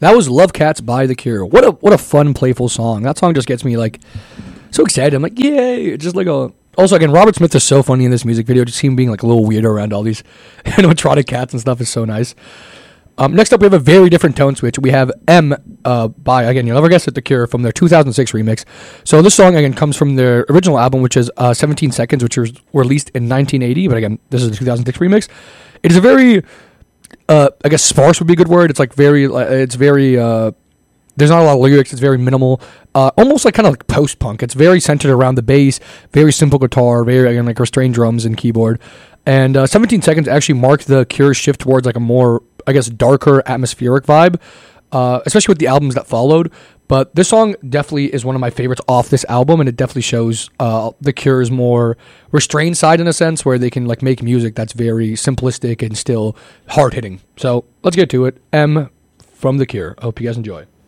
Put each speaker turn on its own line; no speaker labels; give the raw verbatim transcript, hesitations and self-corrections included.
That was Love Cats by The Cure. What a what a fun, playful song. That song just gets me like so excited. I'm like, yay! Just like a. Also, again, Robert Smith is so funny in this music video. Just him being like a little weirdo around all these animatronic cats and stuff is so nice. Um, next up, we have a very different tone switch. We have M uh, by, again, you'll never guess it, The Cure, from their two thousand six remix. So this song, again, comes from their original album, which is uh, seventeen seconds, which was released in nineteen eighty. But again, this is the two thousand six remix. It is a very, uh, I guess sparse would be a good word. It's like very, uh, it's very, uh, there's not a lot of lyrics. It's very minimal. Uh, almost like kind of like post-punk. It's very centered around the bass, very simple guitar, very, again, like restrained drums and keyboard. And uh, seventeen seconds actually marked The Cure's shift towards like a more, I guess, darker, atmospheric vibe, uh, especially with the albums that followed. But this song definitely is one of my favorites off this album, and it definitely shows uh, The Cure's more restrained side in a sense, where they can like make music that's very simplistic and still hard-hitting. So let's get to it. M from The Cure. I hope you guys enjoy.